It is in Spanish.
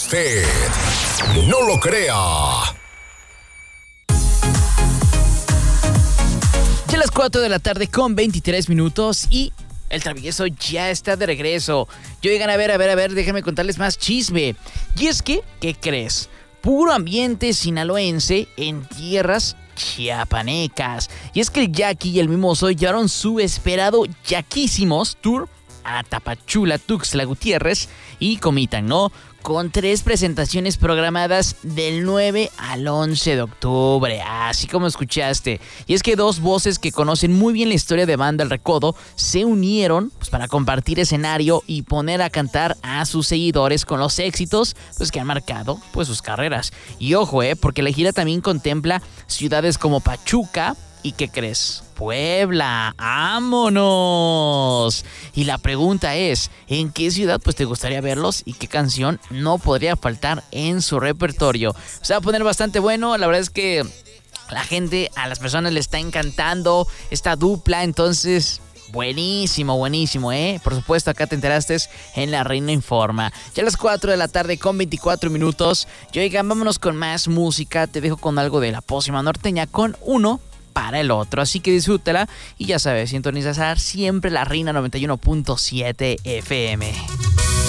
usted no lo crea. Ya las 4 de la tarde con 23 minutos y el travieso ya está de regreso. Y oigan, a ver, déjenme contarles más chisme. Y es que, ¿qué crees? Puro ambiente sinaloense en tierras chiapanecas. Y es que el Jackie y el Mimoso llevaron su esperado Yaquísimos Tour a Tapachula, Tuxtla Gutiérrez y Comitán, ¿no? Con 3 presentaciones programadas del 9 al 11 de octubre, así como escuchaste. Y es que 2 voces que conocen muy bien la historia de Banda El Recodo se unieron pues, para compartir escenario y poner a cantar a sus seguidores con los éxitos pues, que han marcado pues, sus carreras. Y ojo, porque la gira también contempla ciudades como Pachuca. ¿Y qué crees? Puebla, ¡vámonos! Y la pregunta es, ¿en qué ciudad pues te gustaría verlos y qué canción no podría faltar en su repertorio? Se va a poner bastante bueno, la verdad es que la gente, a las personas le está encantando esta dupla, entonces... Buenísimo, Por supuesto, acá te enteraste en La Reina Informa. Ya a las 4 de la tarde con 24 minutos. Y oigan, vámonos con más música. Te dejo con algo de La Pócima Norteña con uno para el otro. Así que disfrútala y ya sabes, sintonizar siempre La Reina 91.7 FM.